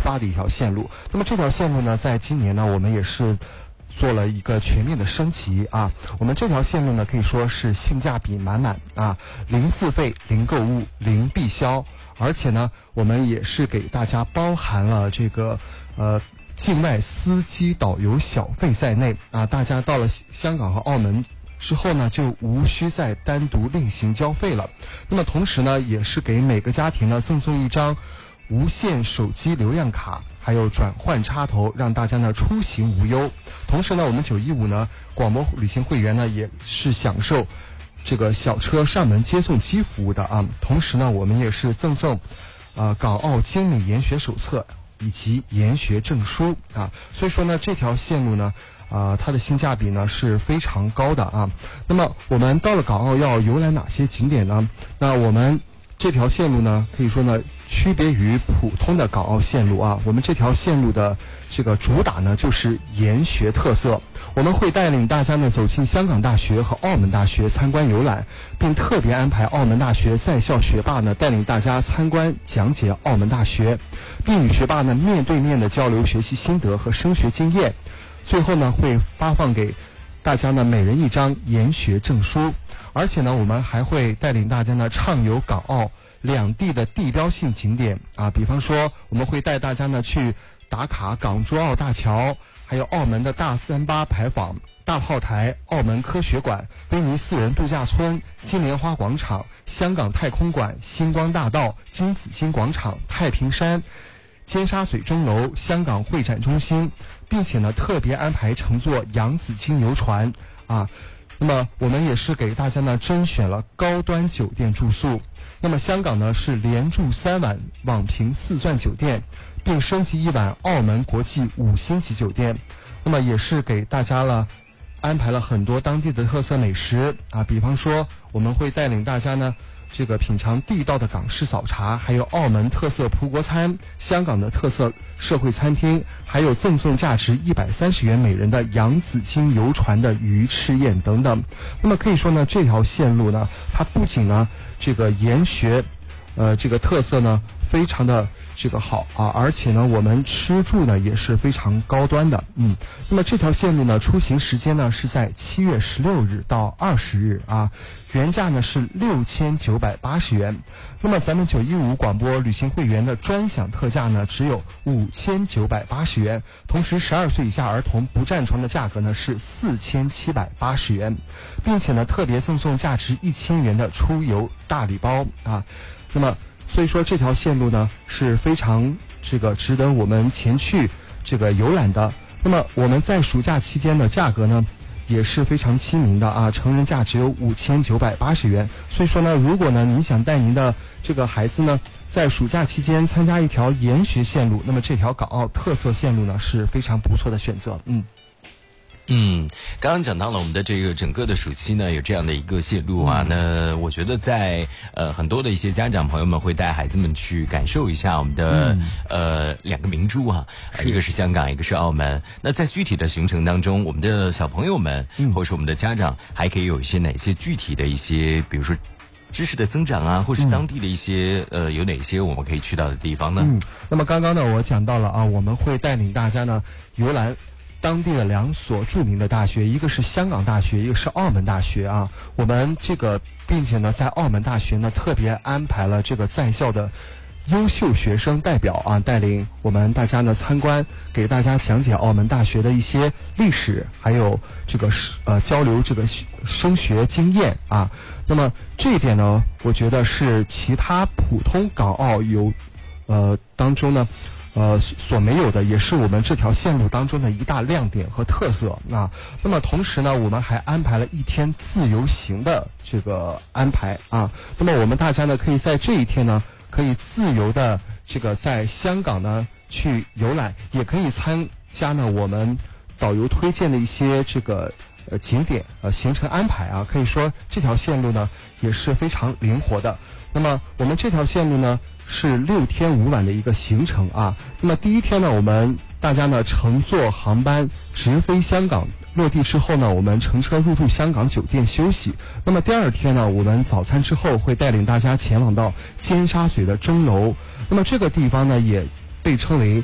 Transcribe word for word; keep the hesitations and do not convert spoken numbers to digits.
发的一条线路。那么这条线路呢，在今年呢，我们也是做了一个全面的升级啊。我们这条线路呢，可以说是性价比满满啊，零自费、零购物、零必销，而且呢，我们也是给大家包含了这个呃境外司机导游小费在内啊。大家到了香港和澳门之后呢，就无需再单独另行交费了。那么同时呢，也是给每个家庭呢赠送一张无线手机流量卡，还有转换插头，让大家呢出行无忧。同时呢，我们九一五呢广播旅行会员呢也是享受这个小车上门接送机服务的啊。同时呢，我们也是赠送呃港澳精美研学手册以及研学证书啊。所以说呢，这条线路呢啊、呃，它的性价比呢是非常高的啊。那么我们到了港澳要游览哪些景点呢？那我们这条线路呢，可以说呢区别于普通的港澳线路啊。我们这条线路的这个主打呢就是研学特色，我们会带领大家呢走进香港大学和澳门大学参观游览，并特别安排澳门大学在校学霸呢带领大家参观讲解澳门大学，并与学霸呢面对面的交流学习心得和升学经验。最后呢会发放给大家呢每人一张研学证书，而且呢我们还会带领大家呢畅游港澳两地的地标性景点啊。比方说我们会带大家呢去打卡港珠澳大桥，还有澳门的大三巴牌坊、大炮台、澳门科学馆、威尼斯人度假村、金莲花广场、香港太空馆、星光大道、金紫荆广场、太平山、尖沙咀钟楼、香港会展中心，并且呢特别安排乘坐洋紫荆游船啊。那么我们也是给大家呢甄选了高端酒店住宿。那么香港呢是连住三晚网评四钻酒店，并升级一晚澳门国际五星级酒店。那么也是给大家了安排了很多当地的特色美食啊，比方说我们会带领大家呢这个品尝地道的港式早茶，还有澳门特色葡国餐、香港的特色社会餐厅，还有赠送价值一百三十元每人的洋紫荆游船的鱼翅宴等等。那么可以说呢，这条线路呢，它不仅呢这个研学，呃，这个特色呢非常的这个好啊，而且呢我们吃住呢也是非常高端的。嗯，那么这条线路呢出行时间呢是在七月十六日到二十日啊，原价呢是六千九百八十元。那么咱们九一五广播旅行会员的专享特价呢只有五千九百八十元，同时十二岁以下儿童不占床的价格呢是四千七百八十元，并且呢特别赠送价值一千元的出游大礼包啊。那么所以说这条线路呢是非常这个值得我们前去这个游览的。那么我们在暑假期间的价格呢也是非常亲民的啊，成人价只有五千九百八十元。所以说呢，如果呢你想带您的这个孩子呢在暑假期间参加一条研学线路，那么这条港澳特色线路呢是非常不错的选择。嗯。 嗯，刚刚讲到了我们的这个整个的暑期呢，有这样的一个线路啊。那我觉得在呃很多的一些家长朋友们会带孩子们去感受一下我们的、嗯、呃两个明珠啊，一个是香港，一个是澳门。那在具体的行程当中，我们的小朋友们、嗯、或者是我们的家长还可以有一些哪些具体的一些，比如说知识的增长啊，或是当地的一些、嗯、呃有哪些我们可以去到的地方呢？ 嗯，那么刚刚呢我讲到了啊，我们会带领大家呢游览当地的两所著名的大学，一个是香港大学，一个是澳门大学啊。我们这个并且呢在澳门大学呢特别安排了这个在校的优秀学生代表啊，带领我们大家呢参观，给大家讲解澳门大学的一些历史，还有这个呃交流这个升学经验啊。那么这一点呢我觉得是其他普通港澳游呃当中呢呃，所没有的，也是我们这条线路当中的一大亮点和特色啊。那么同时呢，我们还安排了一天自由行的这个安排啊。那么我们大家呢，可以在这一天呢，可以自由的这个在香港呢去游览，也可以参加呢我们导游推荐的一些这个呃景点呃行程安排啊。可以说这条线路呢也是非常灵活的。那么我们这条线路呢是六天五晚的一个行程啊。那么第一天呢，我们大家呢乘坐航班直飞香港，落地之后呢，我们乘车入住香港酒店休息。那么第二天呢，我们早餐之后会带领大家前往到尖沙咀的钟楼。那么这个地方呢，也被称为